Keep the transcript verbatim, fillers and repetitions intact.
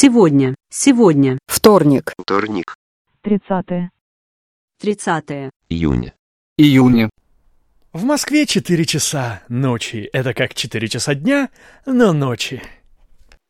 Сегодня. Сегодня. Вторник. Вторник. Тридцатое. Тридцатое. Июня. Июня. В Москве четыре часа ночи. Это как четыре часа дня, но ночи.